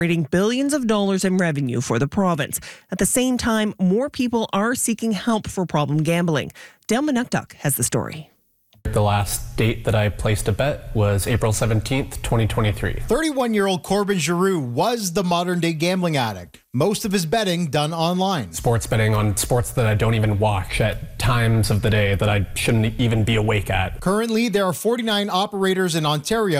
generating billions of dollars in revenue for the province. At the same time, more people are seeking help for problem gambling. Dale Manukduk has the story. The last date that I placed a bet was April 17th, 2023. 31-year-old Corbin Giroux was the modern-day gambling addict. Most of his betting done online. Sports betting on sports that I don't even watch at times of the day that I shouldn't even be awake at. Currently, there are 49 operators in Ontario